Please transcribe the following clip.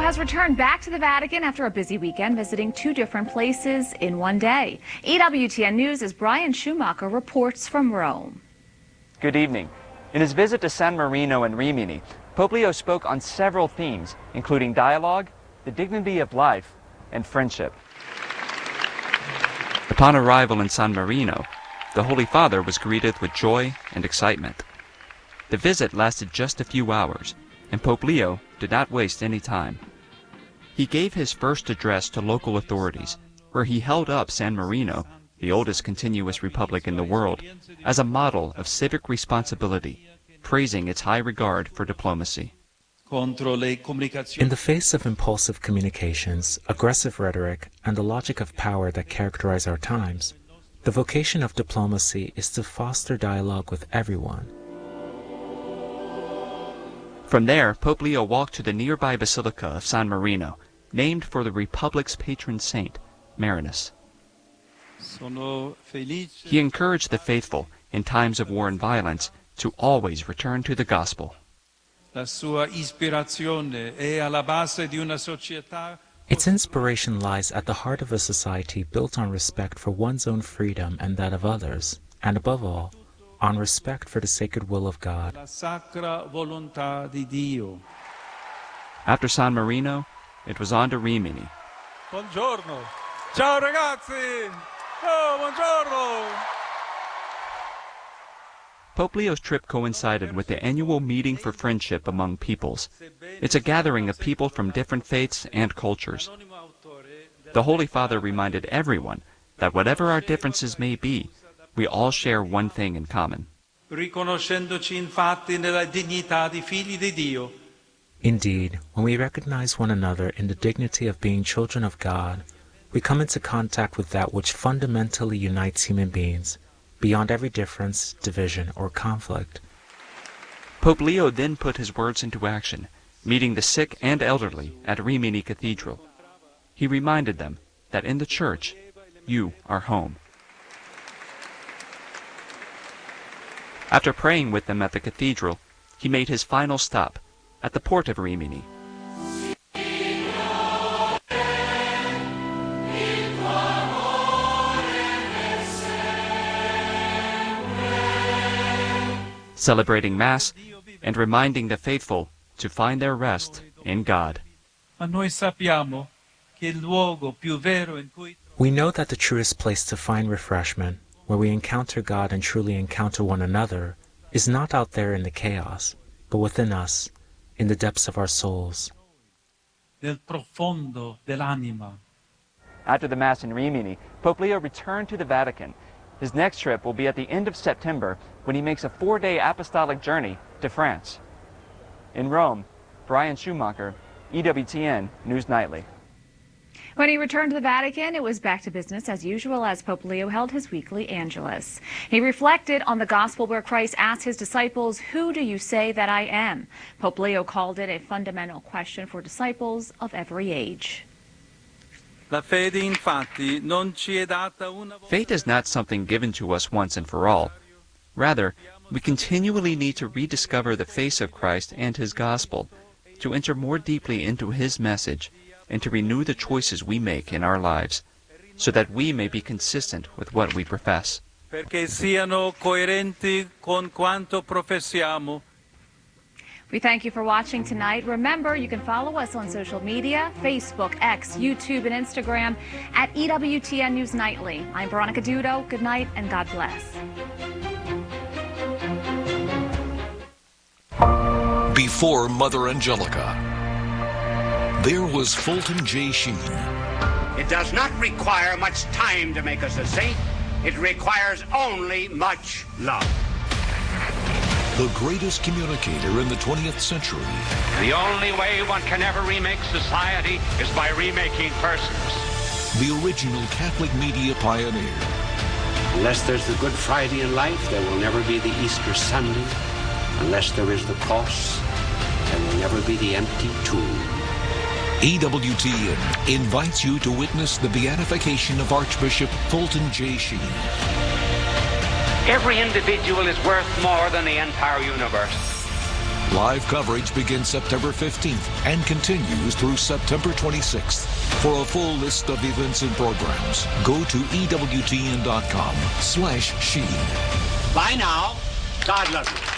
has returned back to the Vatican after a busy weekend, visiting 2 different places in one day. EWTN News' Brian Schumacher reports from Rome. Good evening. In his visit to San Marino and Rimini, Pope Leo spoke on several themes, including dialogue, the dignity of life, and friendship. Upon arrival in San Marino, the Holy Father was greeted with joy and excitement. The visit lasted just a few hours, and Pope Leo did not waste any time. He gave his first address to local authorities, where he held up San Marino, the oldest continuous republic in the world, as a model of civic responsibility, praising its high regard for diplomacy. In the face of impulsive communications, aggressive rhetoric, and the logic of power that characterize our times, the vocation of diplomacy is to foster dialogue with everyone. From there, Pope Leo walked to the nearby Basilica of San Marino, named for the Republic's patron saint, Marinus. He encouraged the faithful, in times of war and violence, to always return to the gospel. Its inspiration lies at the heart of a society built on respect for one's own freedom and that of others, and above all, on respect for the sacred will of God. After San Marino, it was on to Rimini. Buongiorno. Ciao ragazzi. Oh, buongiorno. Pope Leo's trip coincided with the annual Meeting for Friendship Among Peoples. It's a gathering of people from different faiths and cultures. The Holy Father reminded everyone that whatever our differences may be, we all share one thing in common. Indeed, when we recognize one another in the dignity of being children of God, we come into contact with that which fundamentally unites human beings, beyond every difference, division, or conflict. Pope Leo then put his words into action, meeting the sick and elderly at Rimini Cathedral. He reminded them that in the Church, you are home. After praying with them at the cathedral, he made his final stop at the port of Rimini. Celebrating Mass and reminding the faithful to find their rest in God. We know that the truest place to find refreshment, where we encounter God and truly encounter one another, is not out there in the chaos, but within us, in the depths of our souls. After the Mass in Rimini, Pope Leo returned to the Vatican. His next trip will be at the end of September, when he makes a 4-day apostolic journey to France. In Rome, Brian Schumacher, EWTN News Nightly. When he returned to the Vatican, it was back to business as usual as Pope Leo held his weekly Angelus. He reflected on the gospel where Christ asked his disciples, "Who do you say that I am?" Pope Leo called it a fundamental question for disciples of every age. Faith is not something given to us once and for all. Rather, we continually need to rediscover the face of Christ and his gospel, to enter more deeply into his message, and to renew the choices we make in our lives, so that we may be consistent with what we profess. We thank you for watching tonight. Remember, you can follow us on social media, Facebook, X, YouTube, and Instagram at EWTN News Nightly. I'm Veronica Dudo. Good night and God bless. Before Mother Angelica, there was Fulton J. Sheen. It does not require much time to make us a saint. It requires only much love. The greatest communicator in the 20th century. The only way one can ever remake society is by remaking persons. The original Catholic media pioneer. Unless there's the Good Friday in life, there will never be the Easter Sunday. Unless there is the cross, there will never be the empty tomb. EWTN invites you to witness the beatification of Archbishop Fulton J. Sheen. Every individual is worth more than the entire universe. Live coverage begins September 15th and continues through September 26th. For a full list of events and programs, go to EWTN.com/Sheen. Bye now. God love you.